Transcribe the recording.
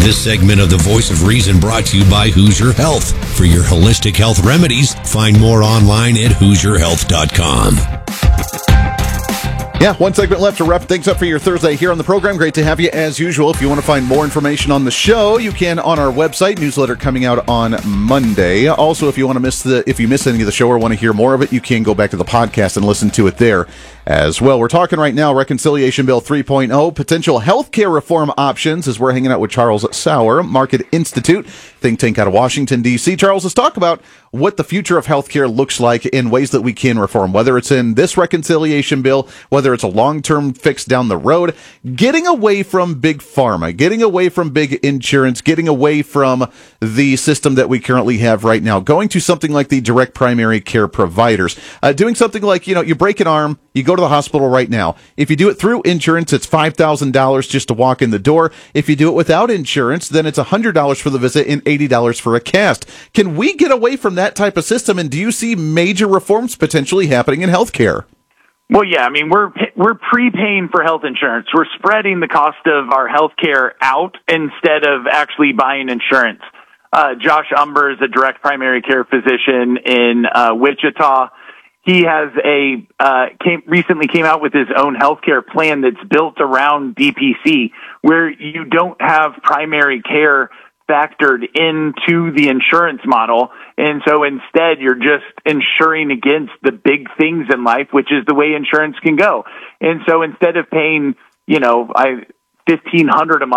This segment of the Voice of Reason brought to you by Hoosier Health. For your holistic health remedies, find more online at HoosierHealth.com. Yeah, one segment left to wrap things up for your Thursday here on the program. Great to have you as usual. If you want to find more information on the show, you can on our website. Newsletter coming out on Monday. Also, if you want to if you miss any of the show or want to hear more of it, you can go back to the podcast and listen to it there as well. We're talking right now Reconciliation Bill 3.0, potential healthcare reform options, as we're hanging out with Charles Sauer, Market Institute, think tank out of Washington, D.C. Charles, let's talk about what the future of healthcare looks like in ways that we can reform, whether it's in this reconciliation bill, whether it's a long-term fix down the road, getting away from big pharma, getting away from big insurance, getting away from the system that we currently have right now, going to something like the direct primary care providers, doing something like, you break an arm, you go to the hospital right now. If you do it through insurance, it's $5,000 just to walk in the door. If you do it without insurance, then it's $100 for the visit and $80 for a cast. Can we get away from that type of system, and do you see major reforms potentially happening in healthcare? Well, yeah, I mean, we're prepaying for health insurance. We're spreading the cost of our health care out instead of actually buying insurance. Josh Umber is a direct primary care physician in Wichita. He has recently came out with his own healthcare plan that's built around DPC, where you don't have primary care factored into the insurance model. And so instead, you're just insuring against the big things in life, which is the way insurance can go. And so instead of paying, $1,500 a month